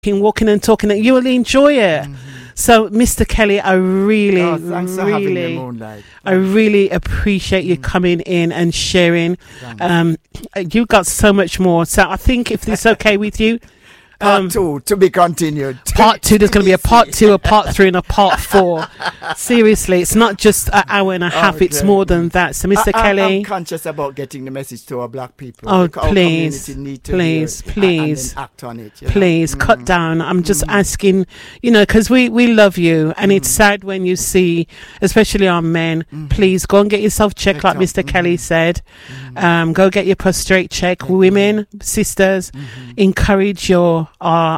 walking and talking, and you will enjoy it. So, Mr. Kelly, I really, thanks for having me, Moonlight. I really appreciate you coming in and sharing. You got so much more. So, I think if it's okay with you, Part 2 to be continued. Part 2. There's going to be a part 2, a part 3, and a part 4. Seriously, it's not just an hour and a half. Okay. It's more than that. So, Mr. Kelly, I'm conscious about getting the message to our black people. oh, Our please, community need to please, hear it please, and then act on it. You know? please cut down. I'm just asking, because we love you, and it's sad when you see, especially our men. Please go and get yourself checked, like Mr. Kelly said. Go get your prostate check. Women, sisters, encourage our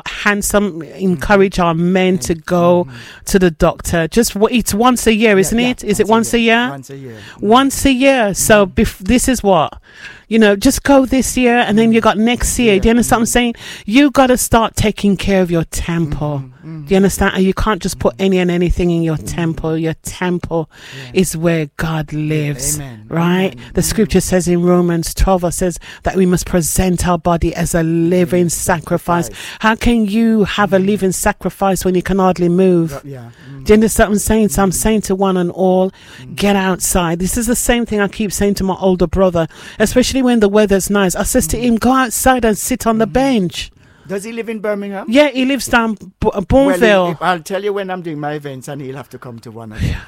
men to go to the doctor. Just it's once a year, isn't it? Is it once a year? Once a year. Once a year. So this is what, just go this year, and then you got next year. Do you understand what I'm saying? You got to start taking care of your temple. Do you understand? And you can't just put any and anything in your temple. Your temple is where God lives. Amen. Right? Amen. The scripture says in Romans 12, it says that we must present our body as a living sacrifice. How can you have a living sacrifice when you can hardly move? Do you understand what I'm saying? So I'm saying to one and all, get outside. This is the same thing I keep saying to my older brother, especially when the weather's nice. I says to him, go outside and sit on the bench. Does he live in Birmingham? Yeah, he lives down Bourneville. Well, I'll tell you when I'm doing my events, and he'll have to come to one of them.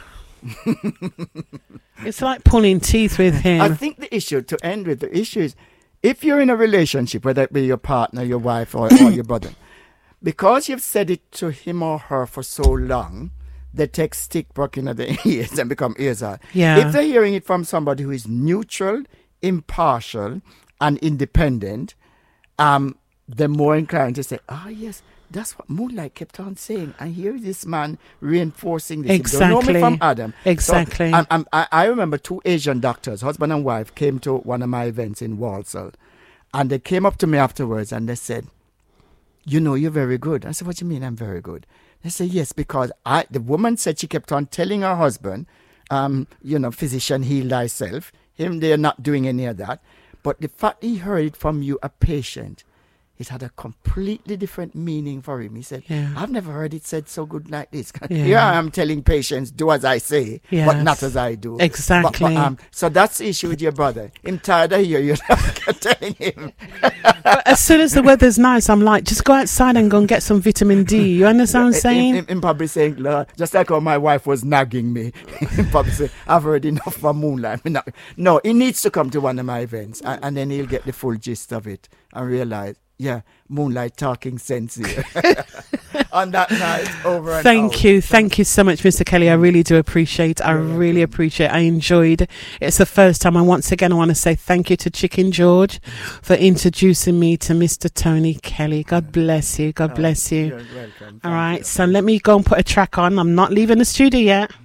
It's like pulling teeth with him. I think the issue, to end with, the issue is, if you're in a relationship, whether it be your partner, your wife, or your brother, because you've said it to him or her for so long, they take stick working at the ears and become ears out. Yeah. If they're hearing it from somebody who is neutral, impartial, and independent, they're more inclined to say, yes, that's what Moonlight kept on saying. And here is this man reinforcing this. Exactly. They know me from Adam. Exactly. So, I remember 2 Asian doctors, husband and wife, came to one of my events in Walsall. And they came up to me afterwards and they said, you're very good. I said, what do you mean I'm very good? They said, yes, because the woman said she kept on telling her husband, physician, heal thyself. They're not doing any of that. But the fact he heard it from you, a patient, it had a completely different meaning for him. He said, I've never heard it said so good like this. Here I am telling patients, do as I say, but not as I do. Exactly. So that's the issue with your brother. I'm tired of you telling him. But as soon as the weather's nice, I'm like, just go outside and go and get some vitamin D. You understand what I'm saying? Him probably saying, just like how my wife was nagging me. Him probably saying, I've heard enough from Moonlight. No, he needs to come to one of my events, and then he'll get the full gist of it and realize, Moonlight talking sense here. On that night, over and Thank out. you. Thank you so much, Mr. Kelly. I really do appreciate it. I really appreciate it. I enjoyed it. It's the first time. And once again, I want to say thank you to Chicken George for introducing me to Mr. Tony Kelly. God bless you. God bless you. You're welcome. All right. So let me go and put a track on. I'm not leaving the studio yet.